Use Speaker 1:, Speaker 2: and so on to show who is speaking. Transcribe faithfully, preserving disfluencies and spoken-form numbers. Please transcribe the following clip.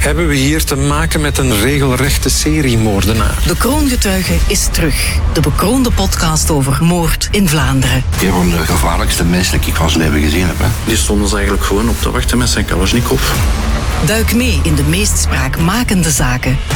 Speaker 1: hebben we hier te maken met een regelrechte seriemoordenaar.
Speaker 2: De Kroongetuige is terug. De bekroonde podcast over moord in Vlaanderen.
Speaker 3: Een van de gevaarlijkste mensen die ik van zijn leven gezien heb. Hè.
Speaker 4: Die stonden ze eigenlijk gewoon op te wachten met zijn Kalashnikov.
Speaker 2: Duik mee in de meest spraakmakende zaken